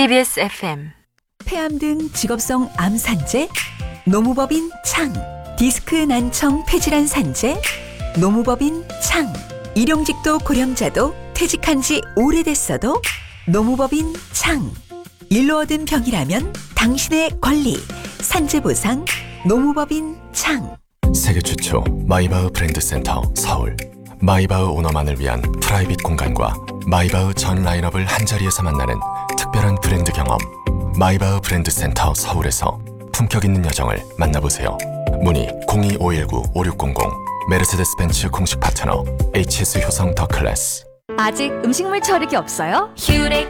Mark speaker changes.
Speaker 1: TBS FM
Speaker 2: 폐암 등 직업성 암 산재, 노무법인 창, 디스크 난청 폐질환 산재, 노무법인 창, 일용직도 고령자도 퇴직한 지 오래됐어도 노무법인 창, 일로 얻은 병이라면 당신의 권리, 산재보상, 노무법인 창.
Speaker 3: 세계 최초 마이바흐 브랜드 센터 서울. 마이바흐 오너만을 위한 프라이빗 공간과 마이바흐 전 라인업을 한자리에서 만나는 특별한 브랜드 경험. 마이바흐 브랜드 센터 서울에서 품격 있는 여정을 만나보세요. 문의 02-519-5600. 메르세데스 벤츠 공식 파트너 HS 효성 더 클래스.
Speaker 1: 아직 음식물 처리기 없어요?
Speaker 4: 휴렉